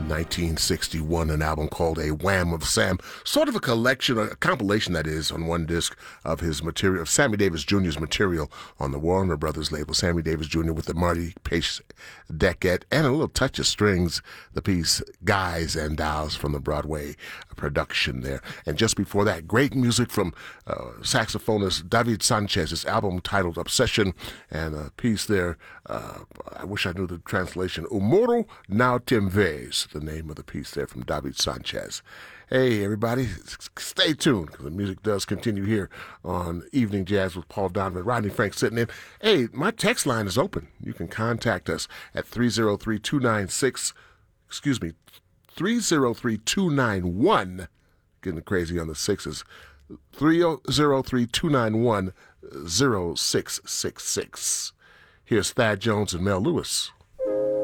1961, an album called A Wham of Sam, sort of a collection, a compilation that is, on one disc of his material, of Sammy Davis Jr.'s material on the Warner Brothers label. Sammy Davis Jr. with the Marty Pace decade and a little touch of strings, the piece Guys and Dolls from the Broadway production there. And just before that, great music from saxophonist David Sanchez's album titled Obsession, and a piece there, I wish I knew the translation, Umoro Now Timves, the name of the piece there from David Sanchez. Hey, everybody, stay tuned, because the music does continue here on Evening Jazz with Paul Donovan. Rodney Frank sitting in. Hey, my text line is open. You can contact us at 303-291, getting crazy on the sixes, 303-291-0666. Here's Thad Jones and Mel Lewis.